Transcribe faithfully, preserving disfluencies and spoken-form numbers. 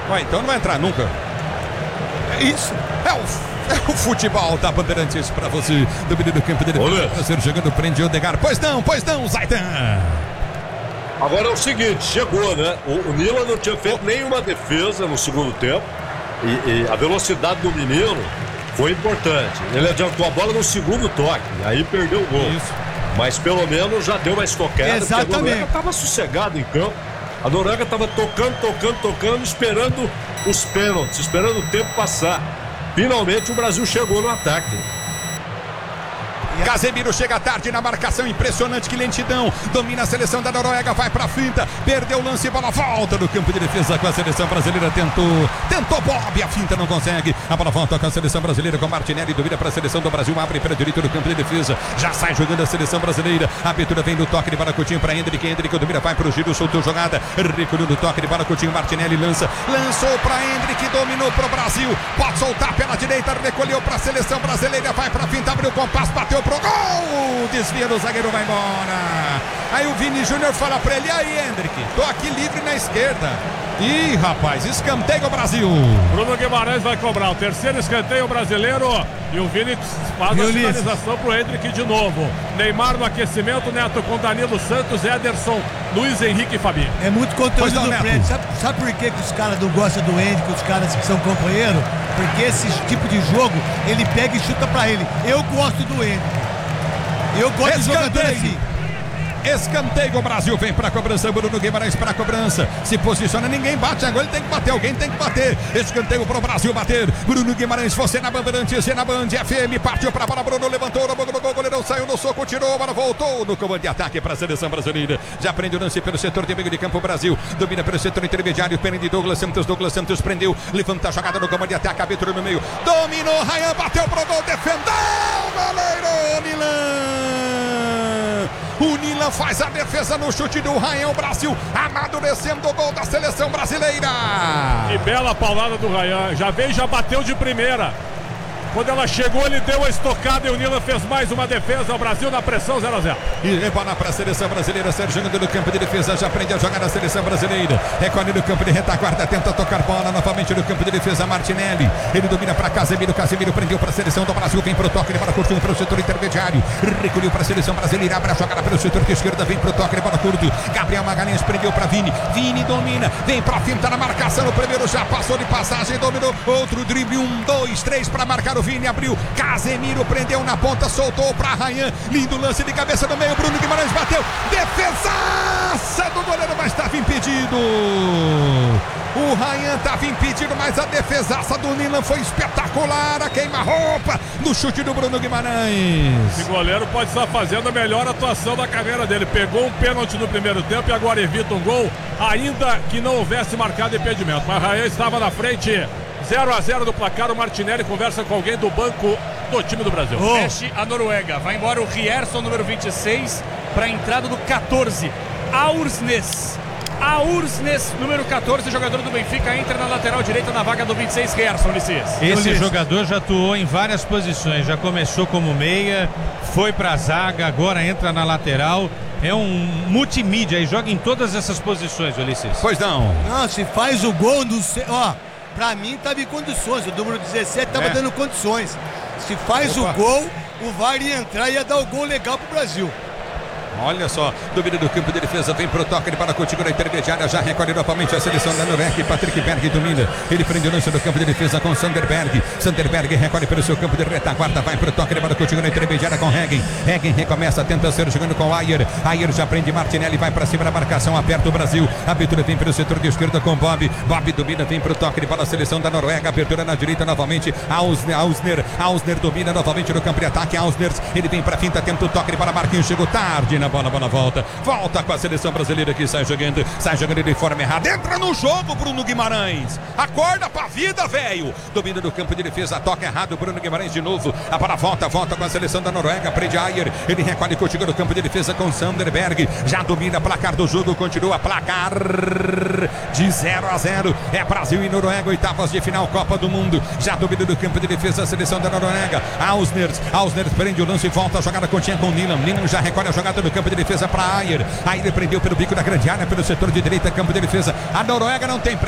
Ué, então não vai entrar nunca. É isso. É o... É o futebol da Bandeirantes pra você. Domínio do campo dele. Prazer jogando, prende Odegar. Pois não, pois não, Zaidan. Agora é o seguinte, chegou, né? O, o Nila não tinha feito nenhuma defesa no segundo tempo. E, e a velocidade do menino foi importante. Ele adiantou a bola no segundo toque. Aí perdeu o gol. Isso. Mas pelo menos já deu uma estocada. Exatamente. A Noruega estava sossegada em campo. A Noruega estava tocando, tocando, tocando, esperando os pênaltis, esperando o tempo passar. Finalmente o Brasil chegou no ataque. Casemiro chega tarde na marcação, impressionante, que lentidão. Domina a seleção da Noruega, vai pra finta, perdeu o lance, bola volta no campo de defesa com a seleção brasileira. Tentou, tentou Bob, a finta não consegue. A bola volta com a seleção brasileira, com Martinelli, domina para a seleção do Brasil, abre pela direita do campo de defesa, já sai jogando a seleção brasileira. A abertura vem do toque de bola, Coutinho para Hendrick, Hendrick domina, vai pro giro, soltou jogada, recolheu no toque de bola, Coutinho, Martinelli lança, lançou para Hendrick, dominou pro Brasil, pode soltar pela direita, recolheu para a seleção brasileira, vai pra finta, abriu o compasso, bateu pro gol, desvia do zagueiro, vai embora. Aí o Vini Júnior fala pra ele: e aí, Hendrick, tô aqui livre na esquerda. Ih, rapaz, escanteio Brasil. Bruno Guimarães vai cobrar o terceiro escanteio brasileiro e o Vini faz a finalização pro Hendrick de novo. Neymar no aquecimento, Neto com Danilo Santos, Ederson, Luiz Henrique e Fabinho. É muito conteúdo do prédio. Sabe, sabe por que, que os caras não gostam do Hendrick, os caras que são companheiros? Porque esse tipo de jogo, ele pega e chuta pra ele. Eu gosto do Hendrick. Eu gosto de jogador assim. Escanteio, o Brasil vem pra cobrança, Bruno Guimarães pra cobrança, se posiciona, ninguém bate, agora ele tem que bater, alguém tem que bater, escanteio pro Brasil bater, Bruno Guimarães, você na Bandeirantes, você na Band F M, partiu pra bola, Bruno levantou, no gol, o goleirão saiu no soco, tirou, a bola voltou no comando de ataque pra seleção brasileira, já prende o lance pelo setor de meio de campo, Brasil, domina pelo setor intermediário, prende Douglas Santos, Douglas Santos prendeu, levanta a jogada no comando de ataque, abertura no meio, dominou, Ryan bateu pro gol, defendeu, goleiro Milan. O Nila faz a defesa no chute do Ryan, o Brasil amadurecendo o gol da seleção brasileira. Que bela paulada do Ryan, já veio, já bateu de primeira. Quando ela chegou, ele deu a estocada e o Nila fez mais uma defesa. O Brasil na pressão, zero a zero. E rebola para a seleção brasileira. Sérgio jogando no campo de defesa. Já aprende a jogar na seleção brasileira. Recolhe no campo de retaguarda. Tenta tocar bola novamente no campo de defesa. Martinelli. Ele domina para Casemiro. Casemiro prendeu para a seleção do Brasil. Vem para o toque. Ele bola curto para o setor intermediário. Recolheu para a seleção brasileira. Abre a jogada pelo setor de esquerda. Vem para o toque. Ele bola curto. Gabriel Magalhães prendeu para Vini. Vini domina. Vem para a finta na marcação. O primeiro já passou de passagem. Dominou. Outro drible. Um, dois, três para marcar o Vini. Abriu. Casemiro prendeu na ponta. Soltou para Ryan. Lindo lance de cabeça no meio. Bruno Guimarães bateu. Defesaça do goleiro, mas estava impedido. O Ryan estava impedido, mas a defesaça do Nilan foi espetacular. A queima-roupa no chute do Bruno Guimarães. Esse goleiro pode estar fazendo a melhor atuação da carreira dele. Pegou um pênalti no primeiro tempo e agora evita um gol, ainda que não houvesse marcado impedimento. Mas o Ryan estava na frente. zero a zero do placar. O Martinelli conversa com alguém do banco do time do Brasil. Oh. Feche a Noruega. Vai embora o Rierson, número vinte e seis, para a entrada do quatorze. Aursnes. Aursnes, número quatorze, jogador do Benfica, entra na lateral direita na vaga do vinte e seis, Rierson, Ulisses. Esse jogador já atuou em várias posições. Já começou como meia, foi pra zaga, agora entra na lateral. É um multimídia e joga em todas essas posições, Ulisses. Pois não. Não, se faz o gol no... Ó, pra mim tava em condições. O número dezessete tava é. dando condições. Se faz Opa. o gol, o V A R ia entrar e ia dar o gol legal pro Brasil. Olha só, domínio do campo de defesa, vem pro toque, ele para contigo na intermediária, já recolhe novamente a seleção da Noruega. Patrick Berg domina, ele prende o lance do campo de defesa com Sanderberg. Sanderberg recolhe pelo seu campo de retaguarda, vai pro toque, ele para contigo na intermediária com Heggen. Heggen recomeça, tenta ser jogando com Ayer. Ayer já prende Martinelli, vai para cima da marcação, aperta o Brasil. A abertura vem pelo setor de esquerda com Bob. Bob domina, vem pro toque, ele para a seleção da Noruega. Abertura na direita novamente, Ausner, Ausner, Ausner domina novamente no campo de ataque. Ausner, ele vem pra finta, tenta o toque, ele para Marquinhos, chegou tarde na bola, a bola volta, volta com a seleção brasileira que sai jogando, sai jogando de forma errada, entra no jogo Bruno Guimarães, acorda pra vida, velho, domina do campo de defesa, toca errado, Bruno Guimarães de novo, a bola volta, volta com a seleção da Noruega, prende Ayer, ele recolhe contigo no campo de defesa com Sanderberg, já domina placar do jogo, continua placar de zero a zero, é Brasil e Noruega, oitavas de final, Copa do Mundo, já domina do campo de defesa a seleção da Noruega, Ausner, Ausner prende o lance e volta a jogada continha com Nilan, Nilan já recolhe a jogada no campo de defesa para Ayer, Ayer prendeu pelo bico da grande área, pelo setor de direita, campo de defesa, a Noruega não tem